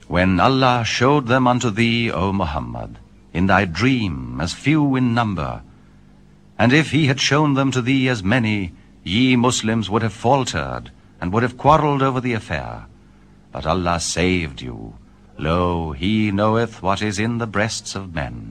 When Allah showed them unto thee, O Muhammad, in thy dream as few in number, and if he had shown them to thee as many, ye Muslims would have faltered, and would have quarrelled over the affair. But Allah saved you. Lo, he knoweth what is in the breasts of men.